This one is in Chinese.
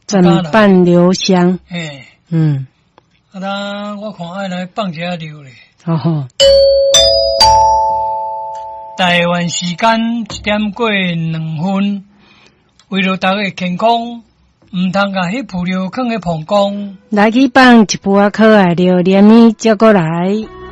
整瓣留香。 嘿，我看爱来放一下流咧。 好。 台湾时间1点过2分，为了大家健康，唔通甲迄布料放喺膀胱。 来去放一杯可爱料，连米接过来。